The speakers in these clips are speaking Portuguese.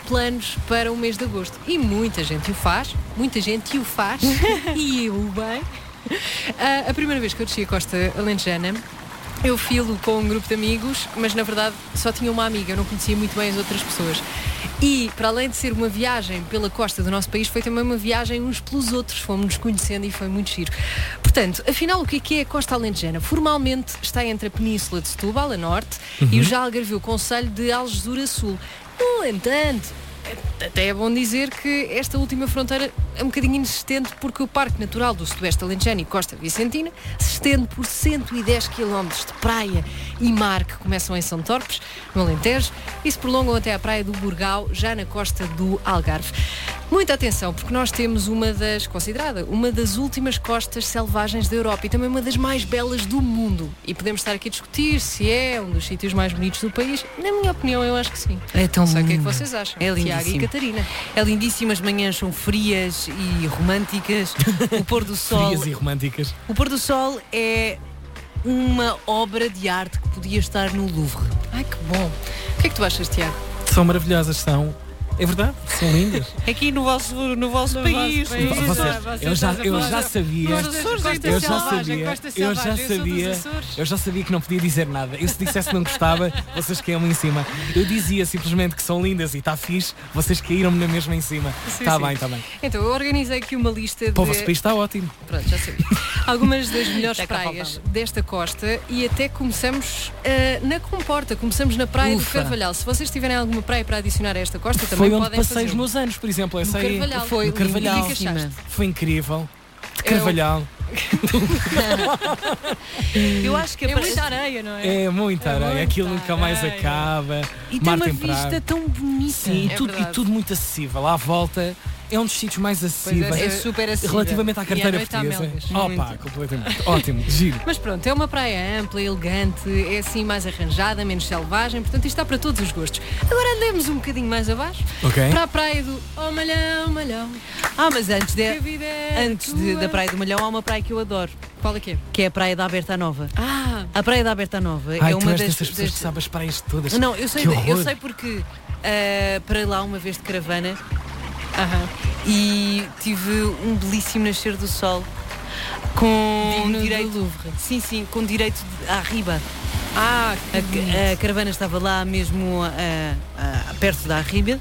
planos para o mês de agosto. E muita gente o faz, e eu bem. A primeira vez que eu desci a costa alentejana, eu filo com um grupo de amigos, mas na verdade só tinha uma amiga, eu não conhecia muito bem as outras pessoas. E, para além de ser uma viagem pela costa do nosso país, foi também uma viagem uns pelos outros, fomos-nos conhecendo e foi muito giro. Portanto, afinal, o que é a costa alentejana? Formalmente está entre a península de Setúbal, a norte, e o já Algarvio Concelho de Algesur a sul. No entanto, até é bom dizer que esta última fronteira é um bocadinho inexistente, porque o Parque Natural do Sudoeste Alentejano e Costa Vicentina se estende por 110 km de praia e mar que começam em São Torpes, no Alentejo, e se prolongam até à praia do Burgal, já na costa do Algarve. Muita atenção, porque nós temos considerada uma das últimas costas selvagens da Europa e também uma das mais belas do mundo. E podemos estar aqui a discutir se é um dos sítios mais bonitos do país. Na minha opinião, eu acho que sim. É tão Não sei o que é que vocês acham. É lindíssimo. Tiago e Catarina. É lindíssimo, as manhãs são frias e românticas. O pôr do sol. Frias e românticas. O pôr do sol é uma obra de arte que podia estar no Louvre. Ai, que bom. O que é que tu achas, Tiago? São maravilhosas, são. É verdade, são lindas. Aqui no vosso país. Eu já sabia que não podia dizer nada. Eu, se dissesse que não gostava, vocês caíam-me em cima. Eu dizia simplesmente que são lindas e está fixe, vocês caíram-me na mesma em cima. Está bem, está bem. Então, eu organizei aqui uma lista de... Para o vosso país está ótimo. Pronto, já sabia. Algumas das melhores praias desta costa, e até começamos na Comporta, começamos na praia do Carvalhal. Se vocês tiverem alguma praia para adicionar a esta costa, também foi onde podem passei fazer. Os meus anos, por exemplo, essa aí. Foi no Carvalhal. Foi incrível. De Carvalhal. Eu acho que é muita areia, não é? É muita areia, aquilo nunca mais acaba. E tem uma vista tão bonita. Sim, e tudo muito acessível. À volta é um dos sítios mais acessíveis. É super acessível. Relativamente à carteira portuguesa. Completamente. Ótimo, giro. Mas pronto, é uma praia ampla, elegante, é assim mais arranjada, menos selvagem, portanto isto está para todos os gostos. Agora andemos um bocadinho mais abaixo, para a praia do Malhão, Malhão. Mas antes da praia do Malhão há uma praia que eu adoro. Qual é que é? Que é a praia da Aberta Nova. A praia da Aberta Nova é uma das pessoas que sabem as praias todas. Não, eu sei porque para lá uma vez de caravana. E tive um belíssimo nascer do sol com direito do Louvre. Sim, com direito à riba. A caravana estava lá mesmo perto da Arríbia.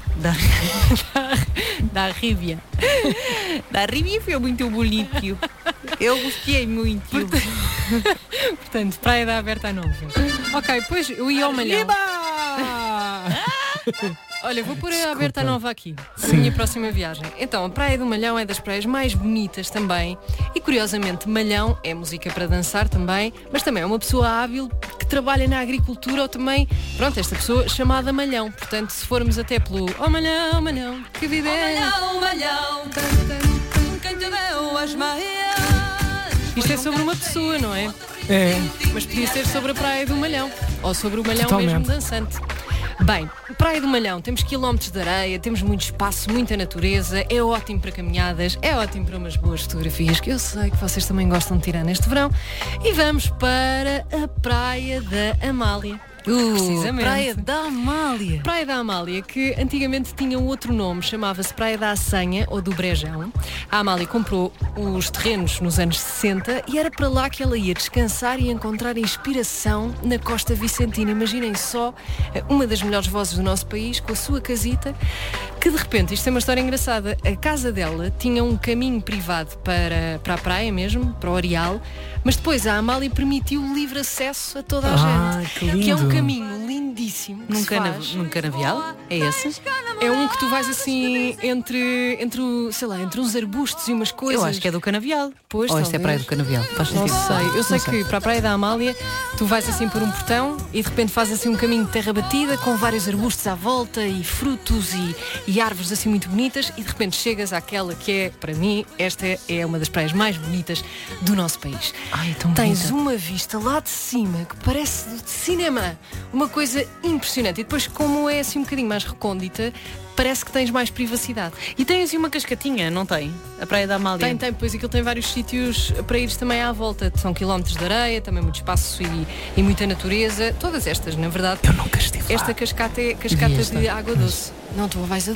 Da Arríbia foi muito bonito. Eu gostei muito. Portanto, praia da Aberta Nova. Ok, pois eu ia ao Malhão. Olha, vou pôr a Aberta Nova aqui, a minha próxima viagem. Então, a Praia do Malhão é das praias mais bonitas também. E, curiosamente, Malhão é música para dançar também, mas também é uma pessoa hábil que trabalha na agricultura ou também, esta pessoa chamada Malhão. Portanto, se formos até pelo Malhão, Malhão, que vida é... Malhão, Malhão, quem te deu as meias. Isto é sobre uma pessoa, não é? É. Mas podia ser sobre a Praia do Malhão, ou sobre o Malhão Totalmente. mesmo dançante. Bem, Praia do Malhão, temos quilómetros de areia, temos muito espaço, muita natureza, é ótimo para caminhadas, é ótimo para umas boas fotografias, que eu sei que vocês também gostam de tirar neste verão. E vamos para a Praia da Amália. Precisamente. Praia da Amália. Praia da Amália, que antigamente tinha um outro nome, chamava-se Praia da Assanha ou do Brejão. A Amália comprou os terrenos nos anos 60 e era para lá que ela ia descansar e encontrar inspiração na Costa Vicentina. Imaginem só, uma das melhores vozes do nosso país, com a sua casita, que de repente, isto é uma história engraçada, a casa dela tinha um caminho privado para a praia mesmo, para o areal, mas depois a Amália permitiu livre acesso a toda a gente. Que é um caminho lindíssimo. Num canavial? É esse? É um que tu vais assim entre uns arbustos e umas coisas. Eu acho que é do canavial. Pois, ou esta é a praia do canavial? Faz não sentido. sei. Eu sei que para a Praia da Amália tu vais assim por um portão e de repente fazes assim um caminho de terra batida com vários arbustos à volta e frutos e árvores assim muito bonitas e de repente chegas àquela que é, para mim, esta é uma das praias mais bonitas do nosso país. Ai, tão Tens bonita. uma vista lá de cima que parece de cinema. Uma coisa impressionante. E depois, como é assim um bocadinho mais recôndita, parece que tens mais privacidade. E tem assim uma cascatinha, não tem? A Praia da Amália. Tem, pois aquilo tem vários sítios para ires também à volta. São quilómetros de areia, também muito espaço e muita natureza. Todas estas, na verdade. Eu nunca estive lá. Esta cascata é cascata de água doce. Não, tu vais